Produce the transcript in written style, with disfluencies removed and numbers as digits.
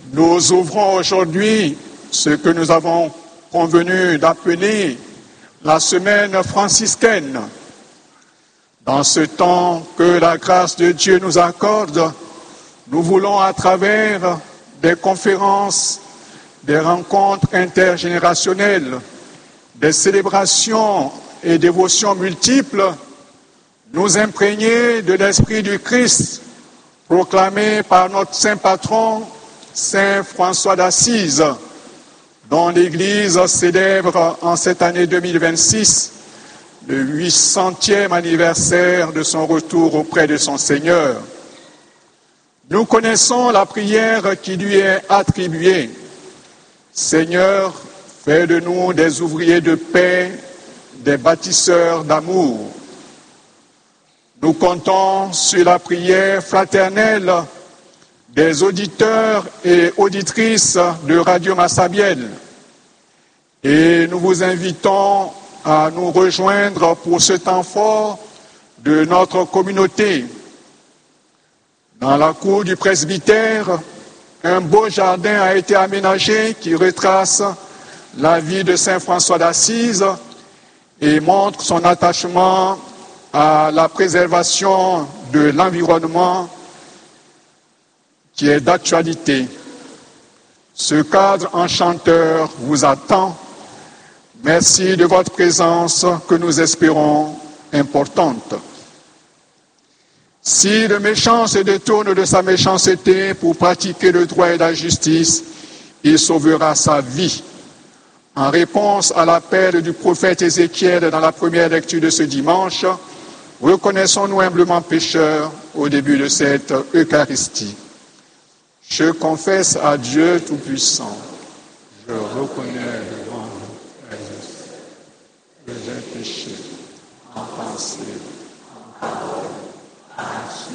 Nous ouvrons aujourd'hui ce que nous avons convenu d'appeler la semaine franciscaine. Dans ce temps que la grâce de Dieu nous accorde, nous voulons à travers des conférences, des rencontres intergénérationnelles, des célébrations et dévotions multiples, nous imprégner de l'esprit du Christ proclamé par notre saint patron, Saint François d'Assise, dont l'Église célèbre en cette année 2026 le 800e anniversaire de son retour auprès de son Seigneur. Nous connaissons la prière qui lui est attribuée. Seigneur, fais de nous des ouvriers de paix, des bâtisseurs d'amour. Nous comptons sur la prière fraternelle des auditeurs et auditrices de Radio Massabielle. Et nous vous invitons à nous rejoindre pour ce temps fort de notre communauté. Dans la cour du presbytère, un beau jardin a été aménagé qui retrace la vie de Saint François d'Assise et montre son attachement à la préservation de l'environnement qui est d'actualité. Ce cadre enchanteur vous attend. Merci de votre présence que nous espérons importante. Si le méchant se détourne de sa méchanceté pour pratiquer le droit et la justice, il sauvera sa vie. En réponse à l'appel du prophète Ézéchiel dans la première lecture de ce dimanche, reconnaissons-nous humblement pécheurs au début de cette Eucharistie. Je confesse à Dieu Tout-Puissant, je reconnais devant vous que j'ai péché en pensée,